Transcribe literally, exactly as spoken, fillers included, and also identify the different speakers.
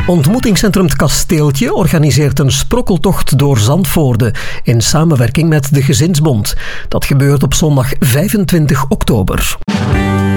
Speaker 1: Ontmoetingscentrum Het Kasteeltje organiseert een sprokkeltocht door Zandvoorde in samenwerking met de Gezinsbond. Dat gebeurt op zondag vijfentwintig oktober.